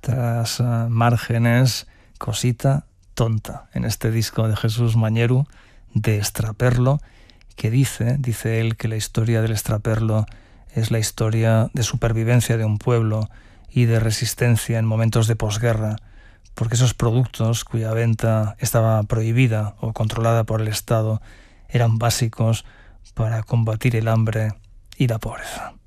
estas márgenes, cosita tonta, en este disco de Jesús Mañeru, de Estraperlo, que dice él que la historia del extraperlo es la historia de supervivencia de un pueblo y de resistencia en momentos de posguerra, porque esos productos cuya venta estaba prohibida o controlada por el Estado eran básicos para combatir el hambre y la pobreza.